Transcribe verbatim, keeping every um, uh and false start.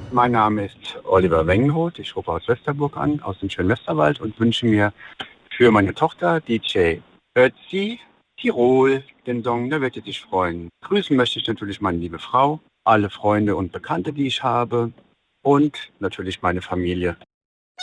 Mein Name ist Oliver Wengenroth. Ich rufe aus Westerburg an, aus dem schönen Westerwald und wünsche mir für meine Tochter D J Ötzi Tirol den Song, da wird sie sich freuen. Grüßen möchte ich natürlich meine liebe Frau, alle Freunde und Bekannte, die ich habe und natürlich meine Familie.